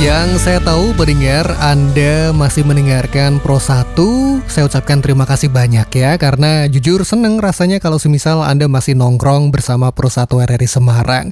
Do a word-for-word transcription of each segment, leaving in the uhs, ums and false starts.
Yang saya tahu pendengar, Anda masih mendengarkan Pro satu. Saya ucapkan terima kasih banyak ya, karena jujur seneng rasanya kalau semisal Anda masih nongkrong bersama Pro satu R R I Semarang.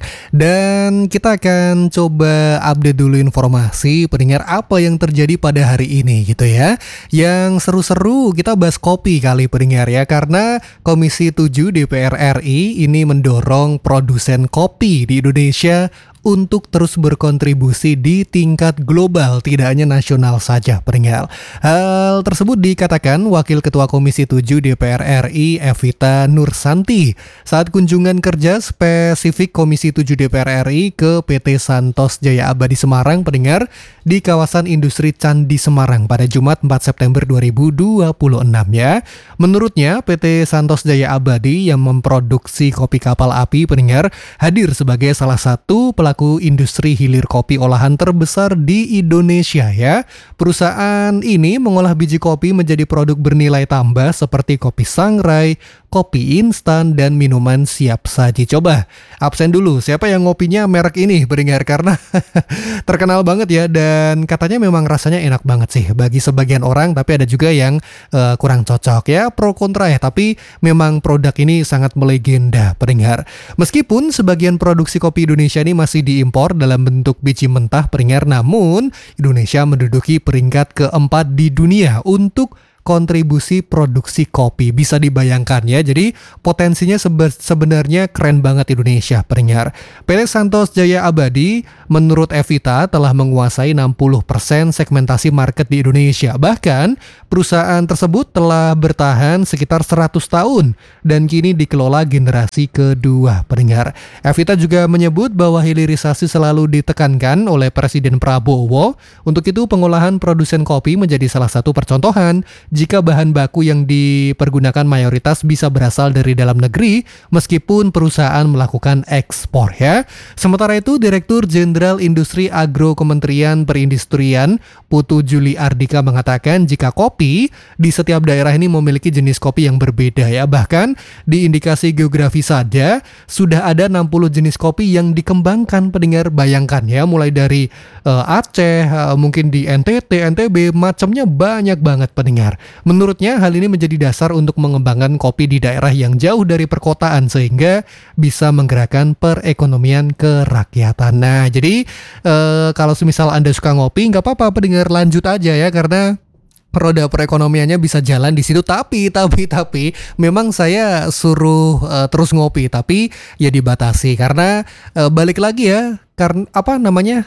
Dan kita akan coba update dulu informasi pendengar apa yang terjadi pada hari ini gitu ya. Yang seru-seru kita bahas kopi kali pendengar ya, karena Komisi tujuh D P R R I ini mendorong produsen kopi di Indonesia untuk terus berkontribusi di tingkat global, tidak hanya nasional saja pendengar. Hal tersebut dikatakan Wakil Ketua Komisi tujuh D P R R I Evita Nursanti saat kunjungan kerja spesifik Komisi tujuh D P R R I ke P T Santos Jaya Abadi Semarang pendengar di kawasan industri Candi Semarang pada Jumat empat September dua ribu dua puluh enam ya. Menurutnya P T Santos Jaya Abadi yang memproduksi kopi kapal api pendengar hadir sebagai salah satu pelaku industri hilir kopi olahan terbesar di Indonesia ya. Perusahaan ini mengolah biji kopi menjadi produk bernilai tambah seperti kopi sangrai, kopi instan, dan minuman siap saji. Coba absen dulu, siapa yang ngopinya merek ini pendengar, karena terkenal banget ya, dan katanya memang rasanya enak banget sih bagi sebagian orang, tapi ada juga yang uh, kurang cocok ya, pro kontra ya, tapi memang produk ini sangat melegenda pendengar. Meskipun sebagian produksi kopi Indonesia ini masih diimpor dalam bentuk biji mentah pendengar, namun Indonesia menduduki peringkat keempat di dunia untuk kontribusi produksi kopi. Bisa dibayangkan ya, jadi potensinya sebe- sebenarnya keren banget Indonesia pendengar. P T Santos Jaya Abadi menurut Evita telah menguasai enam puluh persen segmentasi market di Indonesia. Bahkan perusahaan tersebut telah bertahan sekitar seratus tahun dan kini dikelola generasi kedua pendengar. Evita juga menyebut bahwa hilirisasi selalu ditekankan oleh Presiden Prabowo. Untuk itu pengolahan produsen kopi menjadi salah satu percontohan jika bahan baku yang dipergunakan mayoritas bisa berasal dari dalam negeri meskipun perusahaan melakukan ekspor ya. Sementara itu Direktur Jenderal Industri Agro Kementerian Perindustrian Putu Juli Ardika mengatakan jika kopi di setiap daerah ini memiliki jenis kopi yang berbeda ya. Bahkan di indikasi geografi saja sudah ada enam puluh jenis kopi yang dikembangkan pendengar. Bayangkan ya, mulai dari uh, Aceh, uh, mungkin di N T T, N T B, macamnya banyak banget pendengar. Menurutnya hal ini menjadi dasar untuk mengembangkan kopi di daerah yang jauh dari perkotaan sehingga bisa menggerakkan perekonomian kerakyatan. Nah, jadi eh, kalau semisal Anda suka ngopi, nggak apa-apa pendengar, lanjut aja ya, karena roda perekonomiannya bisa jalan di situ. Tapi tapi tapi memang saya suruh uh, terus ngopi, tapi ya dibatasi karena uh, balik lagi ya, karena apa namanya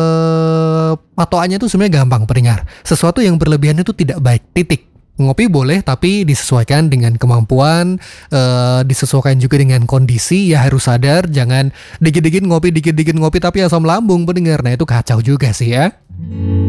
uh, patokannya itu sebenarnya gampang pendengar. Sesuatu yang berlebihan itu tidak baik. Titik. Ngopi boleh tapi disesuaikan dengan kemampuan, uh, disesuaikan juga dengan kondisi ya, harus sadar jangan dikit-dikit ngopi dikit-dikit ngopi tapi asam lambung pendengar. Nah itu kacau juga sih ya.